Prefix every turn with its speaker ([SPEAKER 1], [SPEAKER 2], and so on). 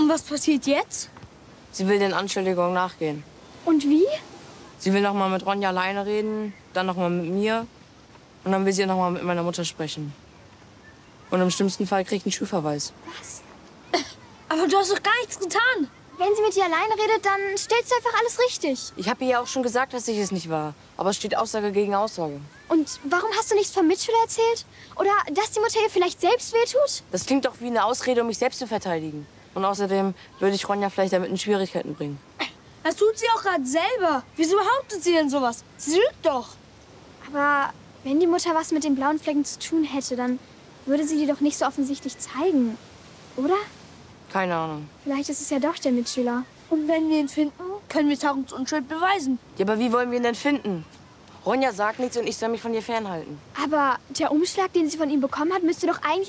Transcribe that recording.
[SPEAKER 1] Und was passiert jetzt?
[SPEAKER 2] Sie will den Anschuldigungen nachgehen.
[SPEAKER 1] Und wie?
[SPEAKER 2] Sie will noch mal mit Ronja alleine reden, dann noch mal mit mir. Und dann will sie noch mal mit meiner Mutter sprechen. Und im schlimmsten Fall kriegt einen Schulverweis.
[SPEAKER 1] Was? Aber du hast doch gar nichts getan.
[SPEAKER 3] Wenn sie mit dir alleine redet, dann stellst du einfach alles richtig.
[SPEAKER 2] Ich habe ihr ja auch schon gesagt, dass ich es nicht war. Aber es steht Aussage gegen Aussage.
[SPEAKER 3] Und warum hast du nichts vom Mitschüler erzählt? Oder dass die Mutter ihr vielleicht selbst wehtut?
[SPEAKER 2] Das klingt doch wie eine Ausrede, um mich selbst zu verteidigen. Und außerdem würde ich Ronja vielleicht damit in Schwierigkeiten bringen.
[SPEAKER 1] Das tut sie auch gerade selber. Wieso behauptet sie denn sowas? Sie lügt doch.
[SPEAKER 3] Aber wenn die Mutter was mit den blauen Flecken zu tun hätte, dann würde sie die doch nicht so offensichtlich zeigen, oder?
[SPEAKER 2] Keine Ahnung.
[SPEAKER 3] Vielleicht ist es ja doch der Mitschüler.
[SPEAKER 1] Und wenn wir ihn finden, können wir Tarums Unschuld beweisen.
[SPEAKER 2] Ja, aber wie wollen wir ihn denn finden? Ronja sagt nichts und ich soll mich von ihr fernhalten.
[SPEAKER 3] Aber der Umschlag, den sie von ihm bekommen hat, müsste doch eigentlich